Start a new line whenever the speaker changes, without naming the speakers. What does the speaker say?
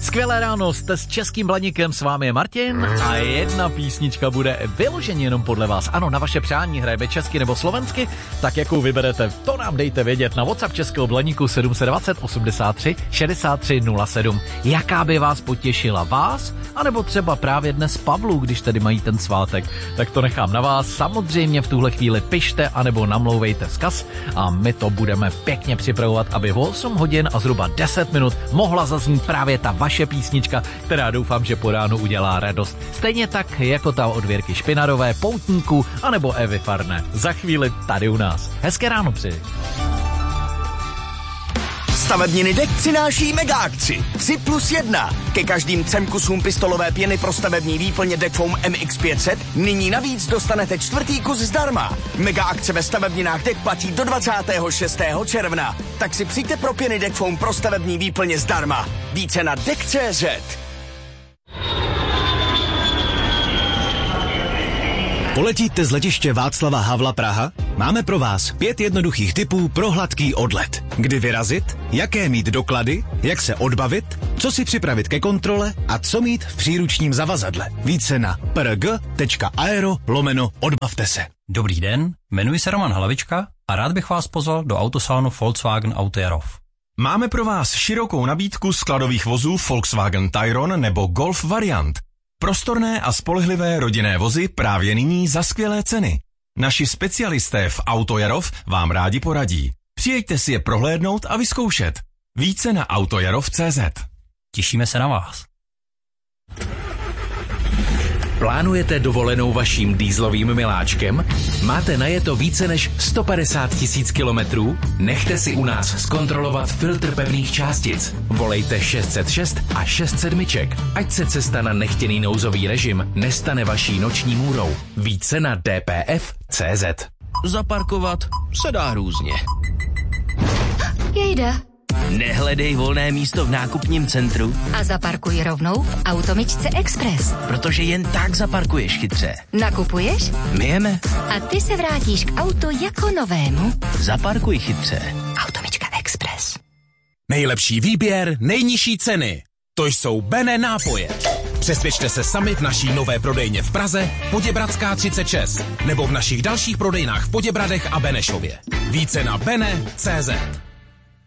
Skvělé ráno, jste s Českým Blaníkem, s vámi je Martin a jedna písnička bude vyloženě jenom podle vás. Ano, na vaše přání hraje česky nebo slovensky, tak jakou vyberete, to nám dejte vědět na WhatsApp Českého Blaníku 720 83 63 07. Jaká by vás potěšila, vás, anebo třeba právě dnes Pavlu, když tedy mají ten svátek, tak to nechám na vás. Samozřejmě v tuhle chvíli pište anebo namlouvejte vzkaz a my to budeme pěkně připravovat, aby v 8 hodin a zhruba 10 minut mohla zaznít právě ta vaše písnička, která doufám, že po ránu udělá radost. Stejně tak jako ta od Věrky Špinarové, Poutníků anebo Evy Farné. Za chvíli tady u nás. Hezké ráno přeji.
Stavebniny DEK přináší mega akci 3+1. Ke každým 3 kusům pistolové pěny pro stavební výplně DEK Foam MX500 nyní navíc dostanete 4. kus zdarma. Mega akce ve stavebninách DEK platí do 26. června. Tak si přijďte pro pěny DEK Foam pro stavební výplně zdarma. Více na DEK.cz.
Poletíte z letiště Václava Havla Praha? Máme pro vás 5 jednoduchých tipů pro hladký odlet. Kdy vyrazit, jaké mít doklady, jak se odbavit, co si připravit ke kontrole a co mít v příručním zavazadle. Více na prg.aero/odbavte se.
Dobrý den, jmenuji se Roman Hlavička a rád bych vás pozval do autosalonu Volkswagen Auto Jarov.
Máme pro vás širokou nabídku skladových vozů Volkswagen Tayron nebo Golf variant. Prostorné a spolehlivé rodinné vozy právě nyní za skvělé ceny. Naši specialisté v Auto Jarov vám rádi poradí. Přijeďte si je prohlédnout a vyzkoušet. Více na autojarov.cz.
Těšíme se na vás.
Plánujete dovolenou vaším dieselovým miláčkem? Máte najeto více než 150 000 kilometrů? Nechte si u nás zkontrolovat filtr pevných částic. Volejte 606 a 67, ať se cesta na nechtěný nouzový režim nestane vaší noční můrou. Více na dpf.cz.
Zaparkovat se dá různě.
Jejda.
Nehledej volné místo v nákupním centru
A zaparkuj rovnou v Automičce Express.
protože jen tak zaparkuješ chytře.
Nakupuješ?
Myjeme.
A ty se vrátíš k autu jako novému.
Zaparkuj chytře.
Automička Express.
Nejlepší výběr, nejnižší ceny. To jsou Bene nápoje. Přesvědčte se sami v naší nové prodejně v Praze, Poděbradská 36, nebo v našich dalších prodejnách v Poděbradech a Benešově. Více na bene.cz.